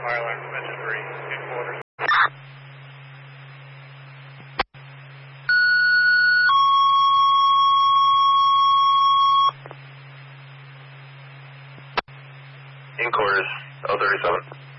fire alarm dimension 3, in quarters. In quarters, 037.